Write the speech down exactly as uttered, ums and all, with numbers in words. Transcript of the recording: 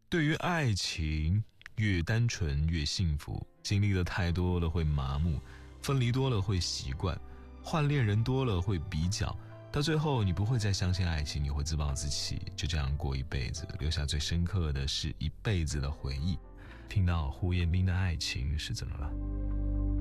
对于爱情，越单纯越幸福，经历的太多了会麻木，分离多了会习惯，换恋人多了会比较，到最后你不会再相信爱情，你会自暴自弃，就这样过一辈子，留下最深刻的是一辈子的回忆。听到胡彦斌的爱情是怎么了？